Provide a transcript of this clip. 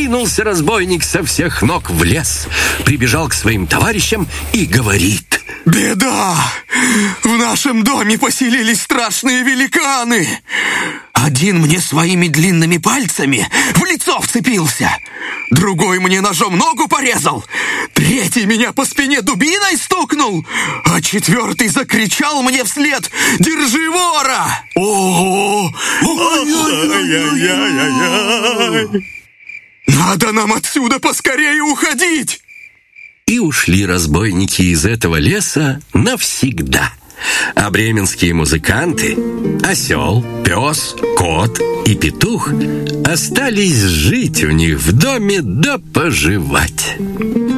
Ринулся разбойник со всех ног в лес, прибежал к своим товарищам и говорит: «Беда! В нашем доме поселились страшные великаны! Один мне своими длинными пальцами в лицо вцепился, другой мне ножом ногу порезал, третий меня по спине дубиной стукнул, а четвертый закричал мне вслед: «Держи вора!» Ого! Надо нам отсюда поскорее уходить!» И ушли разбойники из этого леса навсегда. А бременские музыканты, осел, пес, кот и петух, остались жить у них в доме да поживать.